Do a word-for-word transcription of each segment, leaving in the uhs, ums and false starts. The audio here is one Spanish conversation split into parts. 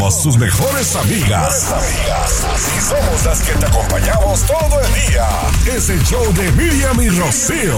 Sus mejores amigas. amigas. Así somos las que te acompañamos todo el día. Es el show de Miriam y Rocío.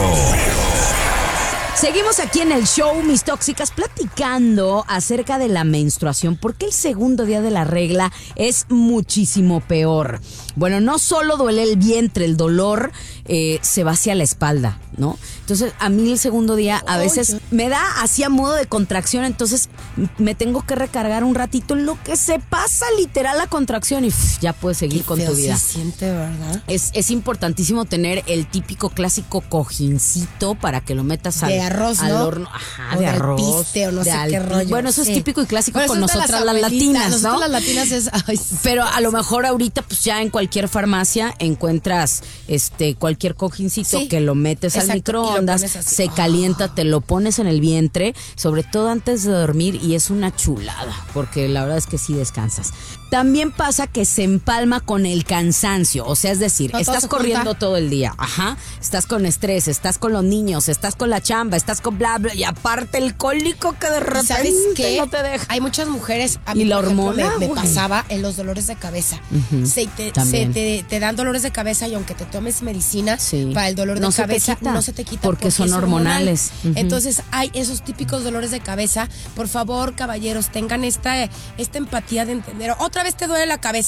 Seguimos aquí en el show, mis tóxicas, platicando acerca de la menstruación. ¿Por qué el segundo día de la regla es muchísimo peor? Bueno, no solo duele el vientre, el dolor eh, se va hacia la espalda, ¿no? Entonces, a mí el segundo día a veces me da así a modo de contracción, entonces me tengo que recargar un ratito en lo que se pasa literal la contracción y uf, ya puedes seguir Qué con feo tu vida. se siente, ¿verdad? Es, es importantísimo tener el típico clásico cojincito para que lo metas al, de arroz, al ¿no? horno. Ajá, o de de arroz. alpiste, o no de sé qué alpi- rollo. Bueno, eso sí. es típico y clásico Bueno, con eso es de nosotras las, abuelitas, latinas, nosotras ¿no? las latinas es... Ay, sí. Pero a lo mejor ahorita, pues ya en cualquier farmacia encuentras este cualquier cojincito Sí, que lo metes exacto, al y lo microondas, pones así. se calienta, te lo pones en el vientre, sobre todo antes de dormir, y es una chulada, porque la verdad es que sí descansas. También pasa que se empalma con el cansancio, o sea, es decir, No, todo estás se corriendo junta. todo el día, ajá, estás con estrés, estás con los niños, estás con la chamba, estás con bla, bla, y aparte el cólico que de repente ¿Sabes qué? no te deja. Hay muchas mujeres, a Y mí la por ejemplo, hormona, me, me güey. pasaba en los dolores de cabeza. Ujú, se, te, también. se te, te dan dolores de cabeza y aunque te tomes medicina Sí. para el dolor No de se te cabeza, quita, no se te quita. porque son es hormonal. hormonales. Ujú. Entonces hay esos típicos dolores de cabeza. Por favor, caballeros, tengan esta, esta empatía de entender. Otra vez te duele la cabeza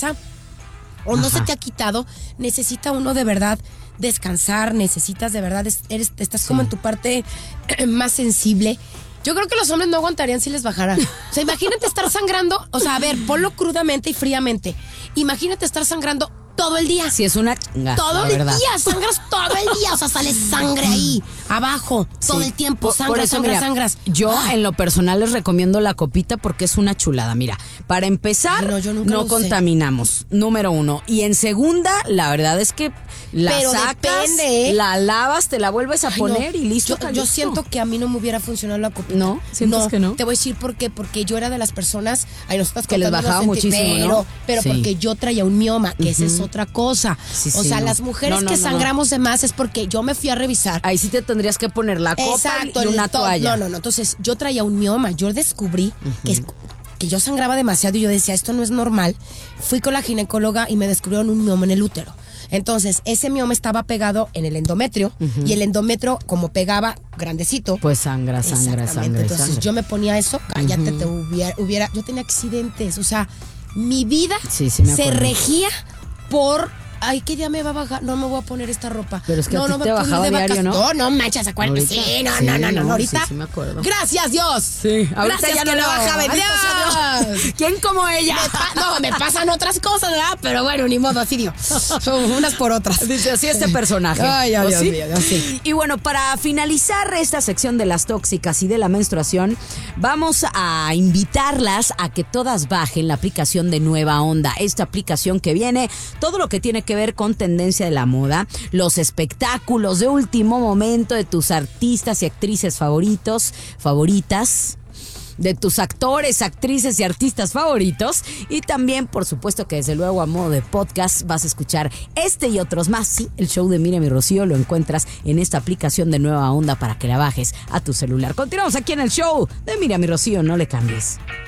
o no Ajá. se te ha quitado, necesita uno de verdad descansar, necesitas de verdad, eres, estás como en tu parte más sensible. Yo creo que los hombres no aguantarían si les bajara. O sea, imagínate estar sangrando, o sea, a ver, ponlo crudamente y fríamente. Imagínate estar sangrando todo el día. Si es una chinga, Todo la el verdad. día, sangras todo el día, o sea, sale sangre ahí, abajo, todo Sí. el tiempo, Por- sangras, por eso, sangras, mira, sangras. Yo Ah. en lo personal les recomiendo la copita porque es una chulada. Mira, para empezar, Ay, no, no, yo nunca lo usé. contaminamos, número uno. Y en segunda, la verdad es que la Pero sacas, depende, ¿eh? la lavas, te la vuelves a Ay, poner no. y listo. Yo, yo calisto. siento que a mí no me hubiera funcionado la copita. ¿No? ¿Sientes que no? Te voy a decir por qué. Porque yo era de las personas. Ay, nos estás Que les contando bajaba unos senti- muchísimo, pero, ¿no? Pero Sí. porque yo traía un mioma, que esa es otra cosa. Sí, o sí, sea, no. las mujeres No, no, que no, sangramos de más es porque yo me fui a revisar. Ahí sí te tendrías que poner la copa Exacto, y una el top. toalla. No, no, no. Entonces, yo traía un mioma. Yo descubrí que, es- que yo sangraba demasiado y yo decía, esto no es normal. Fui con la ginecóloga y me descubrieron un mioma en el útero. Entonces, ese mioma estaba pegado en el endometrio y el endometrio, como pegaba grandecito. Pues sangra, sangra, Exactamente. sangra, Entonces, sangra. yo me ponía eso, cállate, te hubiera, hubiera. Yo tenía accidentes. O sea, mi vida Sí, sí me se acuerdo. regía por. Ay, ¿qué día me va a bajar? No me voy a poner esta ropa. Pero es que a no, ti no me te puedo ir bajaba de diario, vacas- ¿no? No, no manches, acuérdate. ¿Ahorita? Sí, no, Sí, no, no, no, no, ahorita. sí, sí me acuerdo. Gracias, Dios. Sí, ahorita Gracias ya no que le no. baja, bendito sea Adiós. Dios. ¿Quién como ella? Me pa- no, me pasan otras cosas, ¿verdad? Pero bueno, ni modo, así digo. Son unas por otras. Dice así este personaje. Ay, ay, ¿O Dios sí? mío, Dios, sí. Y bueno, para finalizar esta sección de las tóxicas y de la menstruación, vamos a invitarlas a que todas bajen la aplicación de Nueva Onda. Esta aplicación que viene todo lo que tiene que ver con tendencia de la moda, los espectáculos de último momento de tus artistas y actrices favoritos, favoritas. De tus actores, actrices y artistas favoritos. Y también, por supuesto, que desde luego a modo de podcast vas a escuchar este y otros más. Sí, el show de Miriam y Rocío lo encuentras en esta aplicación de Nueva Onda para que la bajes a tu celular. Continuamos aquí en el show de Miriam y Rocío, no le cambies.